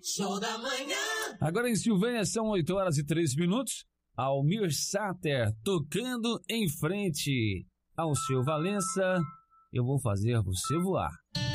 Show da manhã. Agora em Silvânia são 8h03. Almir Sater tocando em frente ao seu Valença. Eu vou fazer você voar.